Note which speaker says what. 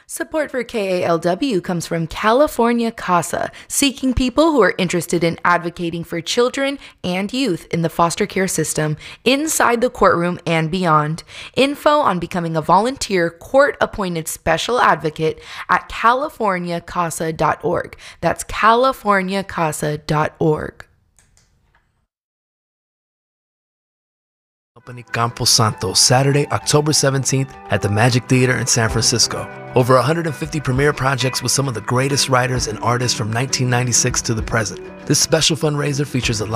Speaker 1: Support for KALW comes from California CASA, seeking people who are interested in advocating for children and youth in the foster care system, inside the courtroom and beyond. Info on becoming a volunteer court-appointed special advocate at californiacasa.org. That's californiacasa.org.
Speaker 2: Company Campo Santo, Saturday, October 17th at the Magic Theater in San Francisco. Over 150 premiere projects with some of the greatest writers and artists from 1996 to the present. This special fundraiser features a